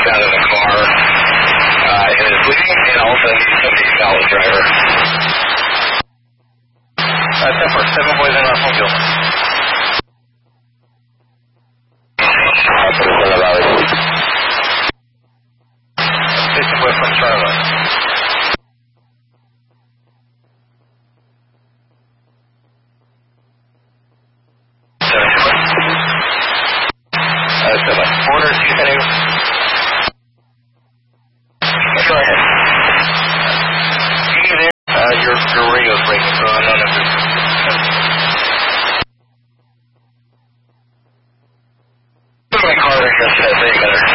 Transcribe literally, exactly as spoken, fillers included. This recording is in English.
knocked out of the car uh, and is bleeding, and also needs somebody to follow the driver. Uh, ten four, seven boys in Las Mobile. Station boy from Charlotte. Uh, seven. Orders, you sending? Go ahead. You there? Uh, your, your radio's breaking, so I'm not understanding. My car just says they better.